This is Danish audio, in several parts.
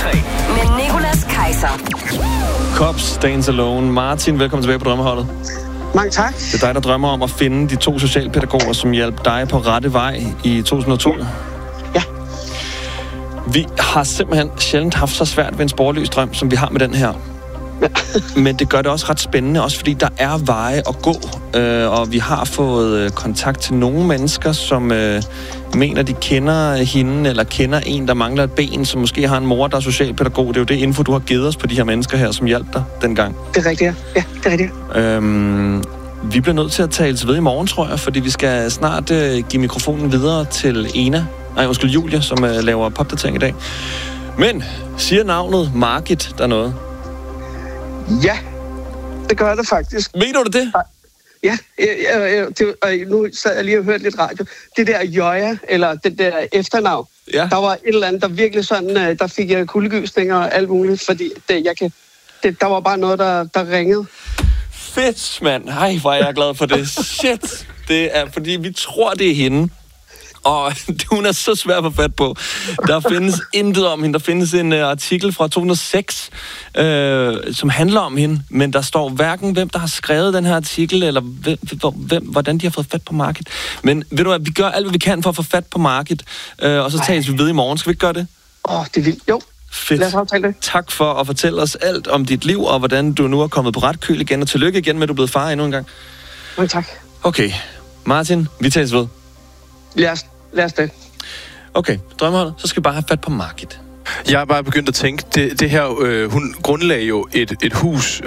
P3 med Nicolas Kaiser. Cops, Dance Alone. Martin, velkommen tilbage på Drømmeholdet. Mange tak. Det er dig, der drømmer om at finde de 2 socialpædagoger, som hjalp dig på rette vej i 2002. Ja. Vi har simpelthen sjældent haft så svært ved en sporløs drøm, som vi har med den her. Ja. Men det gør det også ret spændende, også fordi der er veje at gå. Og vi har fået kontakt til nogle mennesker, som mener, de kender hende, eller kender en, der mangler et ben, som måske har en mor, der er socialpædagog. Det er jo det info, du har givet os på de her mennesker her, som hjalp dig dengang. Det er rigtigt, ja. Det er rigtigt. Vi bliver nødt til at tale ved i morgen, tror jeg, fordi vi skal snart give mikrofonen videre til Julia, som laver popdatering i dag. Men siger navnet Margit der noget? Ja, det gør det faktisk. Mener du det? Ja, nu sad jeg lige og hørte lidt radio. Det der Jøja, eller det der efternavn, ja. Der var et eller andet, der virkelig sådan, der fik jeg kuldegysninger og alt muligt, fordi der var bare noget, der ringede. Fedt, mand. Ej, hvor er jeg glad for det. Shit. Det er, fordi vi tror, det er hende. Og hun er så svær at få fat på. Der findes intet om hende. Der findes en artikel fra 2006, som handler om hende. Men der står hverken, hvem der har skrevet den her artikel, eller hvordan de har fået fat på Margit. Men ved du hvad, vi gør alt, hvad vi kan for at få fat på Margit. Og så tages vi ved i morgen. Skal vi ikke gøre det? Det er vildt. Jo. Fedt. Lad os aftale det. Tak for at fortælle os alt om dit liv, og hvordan du nu er kommet på ret køl igen. Og tillykke igen med, at du er blevet far endnu en gang. Mange tak. Okay. Martin, vi tages ved. Lad os det. Okay, Drømmeholdet, så skal vi bare have fat på Margit. Jeg er bare begyndt at tænke, det her, hun grundlagde jo et hus,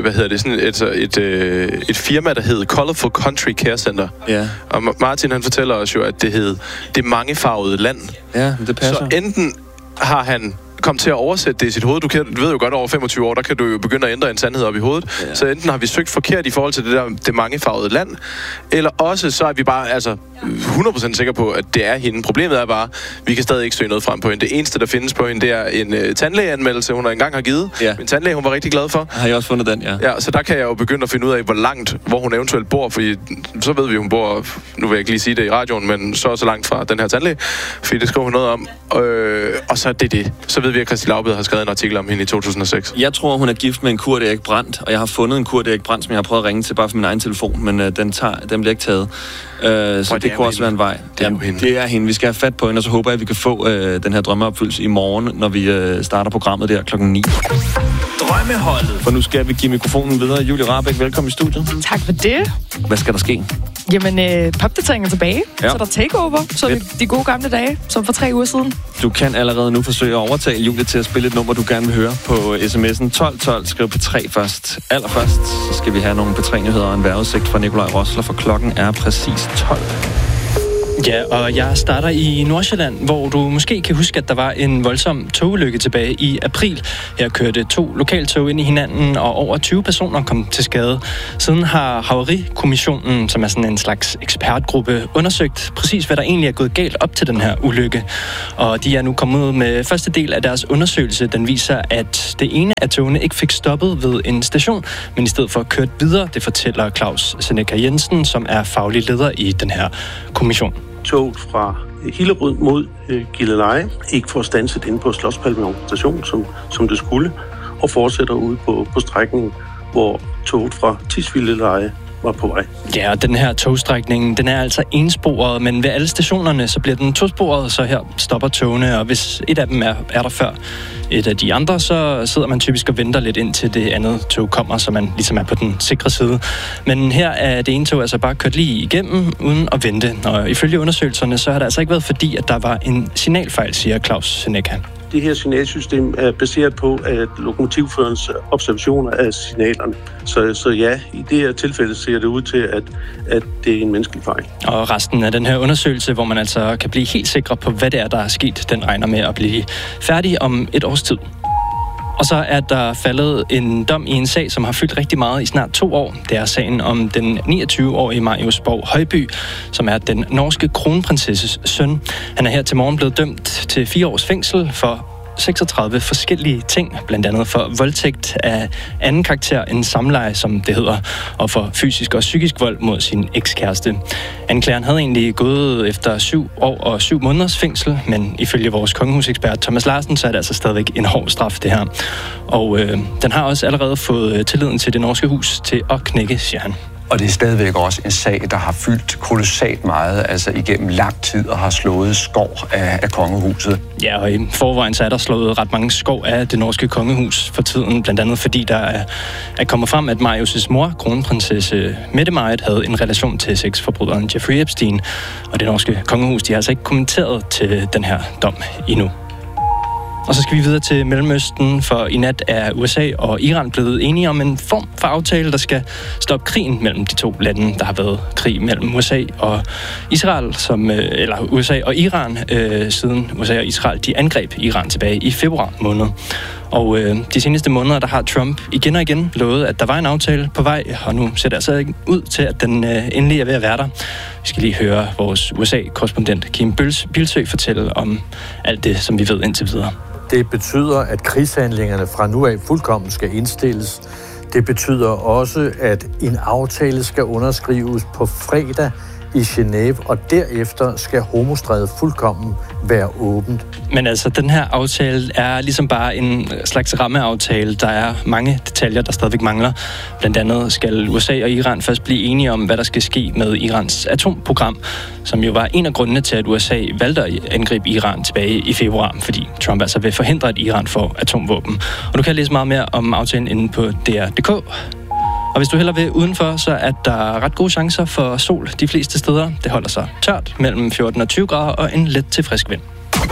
et firma, der hed Colorful Country Care Center. Ja. Og Martin, han fortæller os jo, at det hed Det Mangefarvede Land. Ja, det passer. Så enten har han kom til at oversætte det i sit hoved. Du ved jo godt, over 25 år, der kan du jo begynde at ændre en sandhed op i hovedet. Ja. Så enten har vi søgt forkert i forhold til det mangefarvede land, eller også så er vi bare 100% sikre på, at det er hende. Problemet er bare, vi kan stadig ikke søge noget frem på hende. Det eneste, der findes på hende, det er en tandlægeanmeldelse, hun engang har givet. Ja. Min tandlæge, hun var rigtig glad for. Har jeg også fundet den, ja. Ja, så der kan jeg jo begynde at finde ud af, hvor hun eventuelt bor, fordi så ved vi, hun bor, nu vil jeg ikke lige sige det i radioen, men så langt fra den her tandlæge, fordi det skriver hun noget om. Og så er det. Så ved vi, at Kristi Laubed har skrevet en artikel om hende i 2006. Jeg tror, hun er gift med en Kurt Erik Brandt, og jeg har fundet en Kurt Erik Brandt, som jeg har prøvet at ringe til bare for min egen telefon, men den bliver ikke taget. Så det kunne også være en vej. Det er hende. Vi skal have fat på hende, og så håber jeg, at vi kan få den her drømmeopfyldelse i morgen, når vi starter programmet der klokken 9. Drømmeholdet. For nu skal vi give mikrofonen videre. Julie Rahbek, velkommen i studiet. Tak for det. Hvad skal der ske? Jamen, popdateringen er tilbage. Ja. Så er der takeover, så de gode gamle dage, som for 3 uger siden. Du kan allerede nu forsøge at overtale Julie til at spille et nummer, du gerne vil høre på sms'en 1212. Skriv P3 først. Allerførst, så skal vi have nogle P3-nyheder og en vejrudsigt fra Nikolaj Rosler, for klokken er præcis 12. Ja, og jeg starter i Nordsjælland, hvor du måske kan huske, at der var en voldsom togulykke tilbage i april. Her kørte 2 lokaltog ind i hinanden, og over 20 personer kom til skade. Siden har Havarikommissionen, som er sådan en slags ekspertgruppe, undersøgt præcis, hvad der egentlig er gået galt op til den her ulykke. Og de er nu kommet ud med første del af deres undersøgelse. Den viser, at det ene af togene ikke fik stoppet ved en station, men i stedet for kørt videre. Det fortæller Claus Seneca Jensen, som er faglig leder i den her kommission. Toget fra Hillerød mod Gilleleje ikke får standset inde på Slotspalmehavn station, som det skulle, og fortsætter ude på strækningen, hvor toget fra Tisvildeleje var på vej. Ja, og den her togstrækning, den er altså ensporet, men ved alle stationerne, så bliver den tosporet, så her stopper togene, og hvis et af dem er der før et af de andre, så sidder man typisk og venter lidt indtil det andet tog kommer, så man ligesom er på den sikre side. Men her er det ene tog altså bare kørt lige igennem, uden at vente. Og ifølge undersøgelserne, så har det altså ikke været fordi, at der var en signalfejl, siger Claus Seneca. Det her signalsystem er baseret på, at lokomotivførerens observationer af signalerne. Så ja, i det her tilfælde ser det ud til, at det er en menneskelig fejl. Og resten af den her undersøgelse, hvor man altså kan blive helt sikre på, hvad det er, der er sket, den regner med at blive færdig om et års tid. Og så er der faldet en dom i en sag, som har fyldt rigtig meget i snart 2 år. Det er sagen om den 29-årige Marius Borg Højby, som er den norske kronprinsesses søn. Han er her til morgen blevet dømt til 4 års fængsel for 36 forskellige ting, blandt andet for voldtægt af anden karakter end samleje, som det hedder, og for fysisk og psykisk vold mod sin ekskæreste. Anklageren havde egentlig gået efter 7 år og 7 måneders fængsel, men ifølge vores kongehusekspert Thomas Larsen, så er det altså stadigvæk en hård straf, det her. Og den har også allerede fået tilliden til det norske hus til at knække, siger han. Og det er stadigvæk også en sag, der har fyldt kolossalt meget, altså igennem lang tid, og har slået skov af kongehuset. Ja, og i forvejen så er der slået ret mange skov af det norske kongehus for tiden, blandt andet fordi der er kommet frem, at Marius' mor, kronprinsesse Mette-Marit, havde en relation til sexforbryderen Jeffrey Epstein, og det norske kongehus, de har altså ikke kommenteret til den her dom endnu. Og så skal vi videre til Mellemøsten, for i nat er USA og Iran blevet enige om en form for aftale, der skal stoppe krigen mellem de to lande. Der har været krig mellem USA og Israel, eller USA og Iran, siden USA og Israel de angreb Iran tilbage i februar måned. Og de seneste måneder, der har Trump igen og igen lovet, at der var en aftale på vej, og nu ser det altså ud til, at den endelig er ved at være der. Vi skal lige høre vores USA-korrespondent Kim Bilsøe fortælle om alt det, som vi ved indtil videre. Det betyder, at krigshandlingerne fra nu af fuldkommen skal indstilles. Det betyder også, at en aftale skal underskrives på fredag i Genève, og derefter skal Hormuzstrædet fuldkommen være åbent. Men altså, den her aftale er ligesom bare en slags rammeaftale. Der er mange detaljer, der stadigvæk mangler. Blandt andet skal USA og Iran først blive enige om, hvad der skal ske med Irans atomprogram, som jo var en af grundene til, at USA valgte at angribe Iran tilbage i februar, fordi Trump altså vil forhindre, at Iran får atomvåben. Og du kan læse meget mere om aftalen inde på DR.dk. Og hvis du hellere vil udenfor, så er der ret gode chancer for sol de fleste steder. Det holder sig tørt mellem 14 og 20 grader og en let til frisk vind.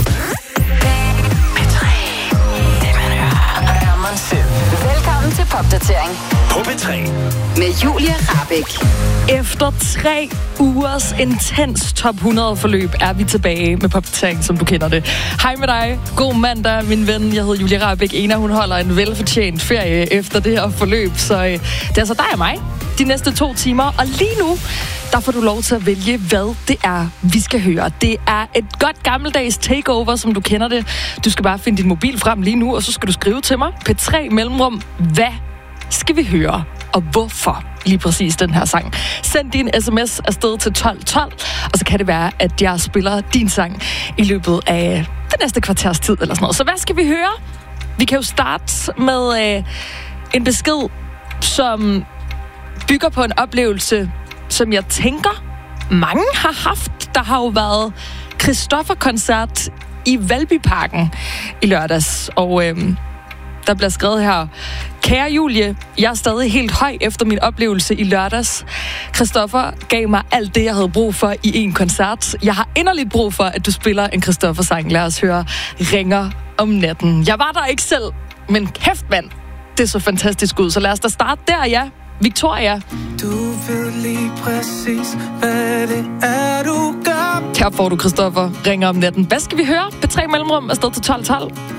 Velkommen til Popdatering på P3 med Julie Rahbek. Efter 3 ugers intens top 100 forløb er vi tilbage med Popdatering, som du kender det. Hej med dig. God mandag, min ven. Jeg hedder Julie Rahbek. Ena, hun holder en velfortjent ferie efter det her forløb, så det er altså dig og mig de næste 2 timer. Og lige nu, der får du lov til at vælge, hvad det er, vi skal høre. Det er et godt gammeldags takeover, som du kender det. Du skal bare finde din mobil frem lige nu, og så skal du skrive til mig. P3 mellemrum. Hvad skal vi høre? Og hvorfor lige præcis den her sang? Send din sms afsted til 1212, og så kan det være, at jeg spiller din sang i løbet af det næste kvarters tid eller sådan noget. Så hvad skal vi høre? Vi kan jo starte med en besked, som bygger på en oplevelse, som jeg tænker, mange har haft. Der har jo været Christoffer-koncert i Valbyparken i lørdags, og der bliver skrevet her: Kære Julie, jeg er stadig helt høj efter min oplevelse i lørdags. Christoffer gav mig alt det, jeg havde brug for i en koncert. Jeg har inderligt brug for, at du spiller en Christoffer-sang. Lad os høre Ringer om natten. Jeg var der ikke selv, men kæft mand, det så fantastisk ud. Så lad os da starte der, ja. Victoria. Du ved lige præcis, hvad det er, du gør. Her får du Christoffer Ringer om natten. Hvad skal vi høre? P3 mellemrum afsted til 1212.